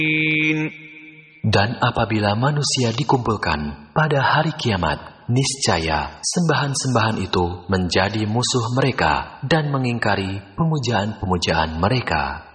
Dan apabila manusia dikumpulkan pada hari kiamat, niscaya sembahan-sembahan itu menjadi musuh mereka dan mengingkari pemujaan-pemujaan mereka.